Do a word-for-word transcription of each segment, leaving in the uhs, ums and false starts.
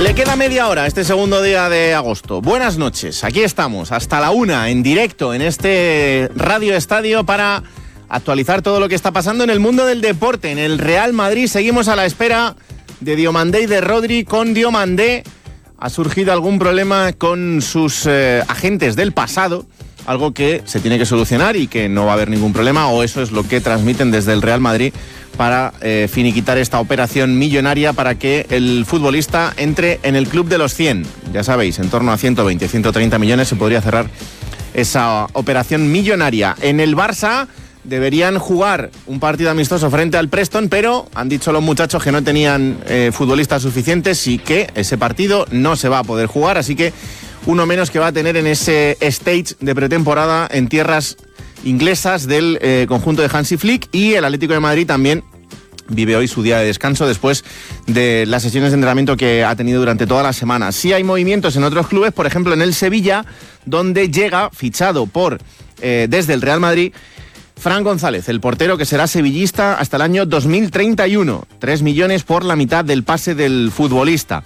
Le queda media hora este segundo día de agosto. Buenas noches, aquí estamos hasta la una en directo en este Radio Estadio para actualizar todo lo que está pasando en el mundo del deporte. En el Real Madrid seguimos a la espera de Diomandé y de Rodri. Con Diomandé ha surgido algún problema con sus eh, agentes del pasado, algo que se tiene que solucionar y que no va a haber ningún problema, o eso es lo que transmiten desde el Real Madrid para eh, finiquitar esta operación millonaria para que el futbolista entre en el club de los cien. Ya sabéis, en torno a ciento veinte, ciento treinta millones se podría cerrar esa operación millonaria. En el Barça deberían jugar un partido amistoso frente al Preston, pero han dicho los muchachos que no tenían eh, futbolistas suficientes y que ese partido no se va a poder jugar, así que uno menos que va a tener en ese stage de pretemporada en tierras inglesas del eh, conjunto de Hansi Flick. Y el Atlético de Madrid también vive hoy su día de descanso después de las sesiones de entrenamiento que ha tenido durante toda la semana. Sí hay movimientos en otros clubes, por ejemplo en el Sevilla, donde llega fichado por eh, desde el Real Madrid Fran González, el portero que será sevillista hasta el año dos mil treinta y uno. Tres millones por la mitad del pase del futbolista.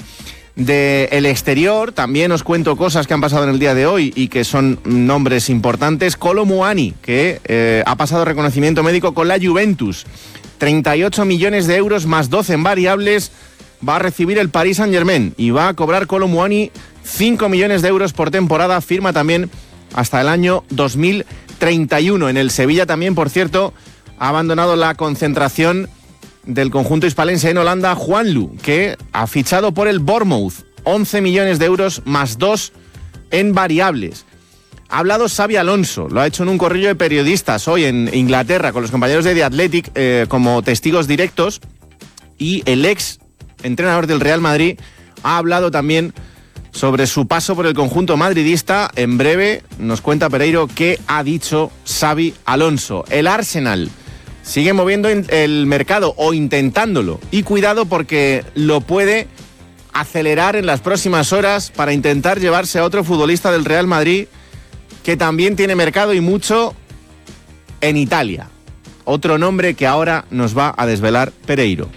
Del exterior también os cuento cosas que han pasado en el día de hoy y que son nombres importantes. Kolo Muani, que eh, ha pasado reconocimiento médico con la Juventus. treinta y ocho millones de euros más doce en variables va a recibir el Paris Saint-Germain y va a cobrar Kolo Muani cinco millones de euros por temporada. Firma también hasta el año dos mil treinta y uno. En el Sevilla también, por cierto, ha abandonado la concentración del conjunto hispalense en Holanda Juanlu, que ha fichado por el Bournemouth, once millones de euros más dos en variables. Ha hablado Xabi Alonso, lo ha hecho en un corrillo de periodistas hoy en Inglaterra con los compañeros de The Athletic eh, como testigos directos, y el ex entrenador del Real Madrid ha hablado también sobre su paso por el conjunto madridista. En breve nos cuenta Pereiro qué ha dicho Xabi Alonso. El Arsenal sigue moviendo el mercado, o intentándolo, y cuidado porque lo puede acelerar en las próximas horas para intentar llevarse a otro futbolista del Real Madrid que también tiene mercado y mucho en Italia. Otro nombre que ahora nos va a desvelar Pereiro.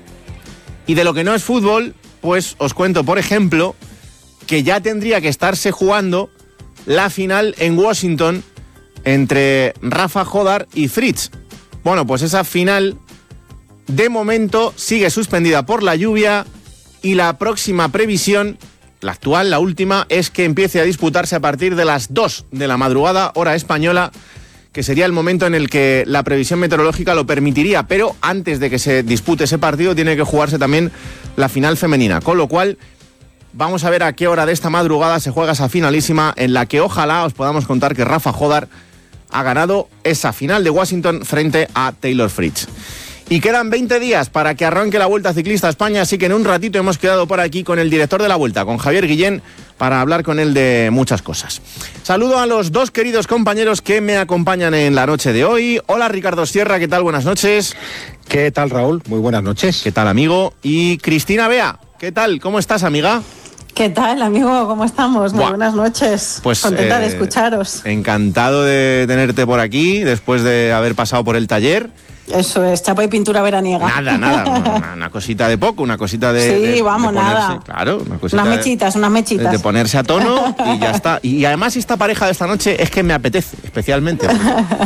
Y de lo que no es fútbol, pues os cuento, por ejemplo, que ya tendría que estarse jugando la final en Washington entre Rafa Jódar y Fritz. Bueno, pues esa final de momento sigue suspendida por la lluvia y la próxima previsión, la actual, la última, es que empiece a disputarse a partir de las dos de la madrugada, hora española, que sería el momento en el que la previsión meteorológica lo permitiría, pero antes de que se dispute ese partido tiene que jugarse también la final femenina, con lo cual vamos a ver a qué hora de esta madrugada se juega esa finalísima en la que ojalá os podamos contar que Rafa Jódar ha ganado esa final de Washington frente a Taylor Fritz. Y quedan veinte días para que arranque la Vuelta Ciclista a España, así que en un ratito hemos quedado por aquí con el director de la Vuelta, con Javier Guillén, para hablar con él de muchas cosas. Saludo a los dos queridos compañeros que me acompañan en la noche de hoy. Hola Ricardo Sierra, ¿qué tal? Buenas noches. ¿Qué tal, Raúl? Muy buenas noches. ¿Qué tal, amigo? Y Cristina Bea, ¿qué tal? ¿Cómo estás, amiga? ¿Qué tal, amigo? ¿Cómo estamos? Muy Buah. buenas noches. Pues, contenta eh, de escucharos. Encantado de tenerte por aquí, después de haber pasado por el taller. Eso es, chapa y pintura veraniega. Nada, nada, una, una cosita de poco, una cosita de... Sí, de, vamos, de ponerse, nada. Claro, una cosita unas mechitas, de, unas mechitas. De ponerse a tono y ya está. Y además esta pareja de esta noche es que me apetece, especialmente.